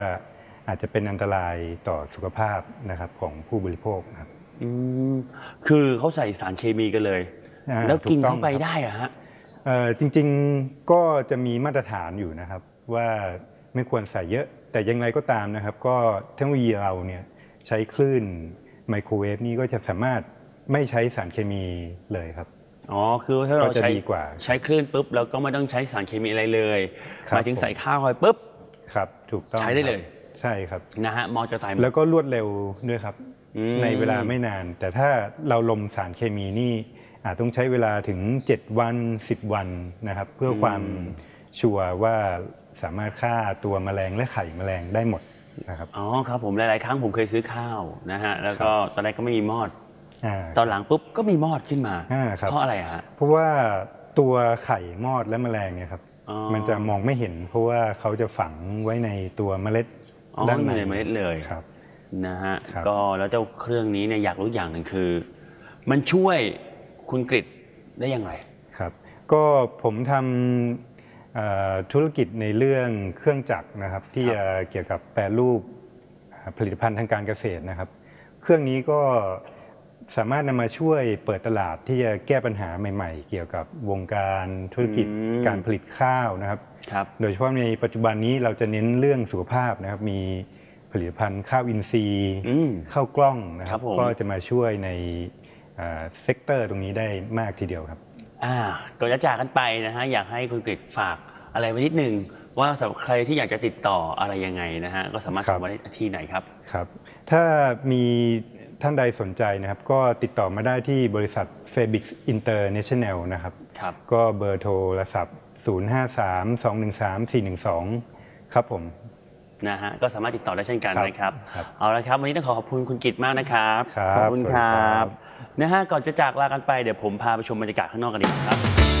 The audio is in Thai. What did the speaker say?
อาจจะเป็นอันตรายต่อสุขภาพนะครับของผู้บริโภคครับคือเขาใส่สารเคมีกันเลยแล้วกินเข้าไปได้อะฮะจริงๆก็จะมีมาตรฐานอยู่นะครับว่าไม่ควรใส่เยอะแต่ยังไงก็ตามนะครับก็เทคโนโลยีเราเนี่ยใช้คลื่นไมโครเวฟนี่ก็จะสามารถไม่ใช้สารเคมีเลยครับคือถ้าเราใช้คลื่นปุ๊บแล้วก็ไม่ต้องใช้สารเคมีอะไรเลยหมายถึงใส่ข้าวไปปุ๊บครับถูกต้องใช้ได้เลยใช่ครับนะฮะมอจะตายแล้วก็รวดเร็วด้วยครับในเวลาไม่นานแต่ถ้าเราลมสารเคมีนี่อาจต้องใช้เวลาถึง7วัน10วันนะครับเพื่อความชัวร์ว่าสามารถฆ่าตัวแมลงและไข่แมลงได้หมดนะครับครับผมหลายๆครั้งผมเคยซื้อข้าวนะฮะแล้วก็ตอนแรกก็ไม่มีมอดตอนหลังปุ๊บก็มีมอดขึ้นมาเพราะอะไรฮะเพราะว่าตัวไข่มอดและแมลงเนี่ยครับมันจะมองไม่เห็นเพราะว่าเขาจะฝังไว้ในตัวเมล็ดด้านในเมล็ดเลยครับนะฮะก็แล้วเจ้าเครื่องนี้เนี่ยอยากรู้อย่างหนึ่งคือมันช่วยคุณกฤษได้อย่างไรครับก็ผมทำธุรกิจในเรื่องเครื่องจักรนะครับที่เกี่ยวกับแปรรูปผลิตภัณฑ์ทางการเกษตรนะครับเครื่องนี้ก็สามารถนำมาช่วยเปิดตลาดที่จะแก้ปัญหาใหม่ๆเกี่ยวกับวงการธุรกิจการผลิตข้าวนะครับโดยเฉพาะในปัจจุบันนี้เราจะเน้นเรื่องสุขภาพนะครับมีผลิตภัณฑ์ข้าวอินทรีย์ข้าวกล้องนะครับก็จะมาช่วยในเซกเตอร์ตรงนี้ได้มากทีเดียวครับก่อนจะจากกันไปนะฮะอยากให้คุณกฤษฝากอะไรไว้นิดนึงว่าสำหรับใครที่อยากจะติดต่ออะไรยังไงนะฮะก็สามารถทำได้ที่ไหนครับครับถ้ามีท่านใดสนใจนะครับก็ติดต่อมาได้ที่บริษัท Febix International นะครับก็เบอร์โทรศัพท์0532134412ครับผมนะฮะก็สามารถติดต่อได้เช่นกันนะครับเอาละครับวันนี้ต้องขอบคุณคุณกฤษมากนะครับขอบคุณครับนะฮะก่อนจะจากลากันไปเดี๋ยวผมพาไปชมบรรยากาศข้างนอกกันดีครับ